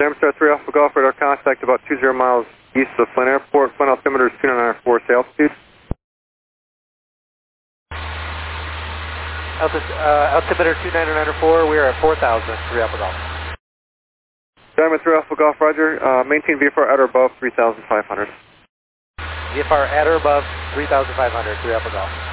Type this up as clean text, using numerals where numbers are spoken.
Amstar 3 Alpha Golf, radar contact about 20 miles east of Flint Airport. Flint altimeter is 2994, say altitude. Altimeter 2994, we are at 4,000, 3 Alpha Golf. Diamond 3 Alpha Golf, roger. Maintain VFR at or above 3,500. VFR at or above 3,500, 3 Alpha Golf.